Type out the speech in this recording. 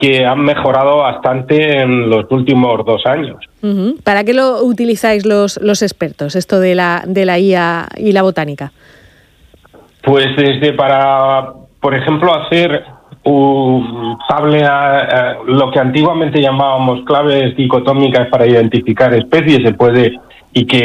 que han mejorado bastante en los últimos 2 años. ¿Para qué lo utilizáis los expertos, esto de la IA y la botánica? Pues desde para, por ejemplo, hacer lo que antiguamente llamábamos claves dicotómicas para identificar especies, se puede, y que